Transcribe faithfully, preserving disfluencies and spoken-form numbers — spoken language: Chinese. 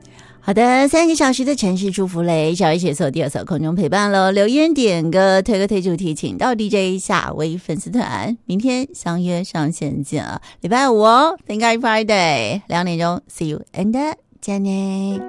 好的，三个小时的城市祝福雷，小一写作第二首空中陪伴喽。留言点歌推歌推主题，请到 D J 夏威粉丝团，明天相约上线见啊！礼拜五哦 ，Thank God Friday， 两点钟 ，See you and 见呢。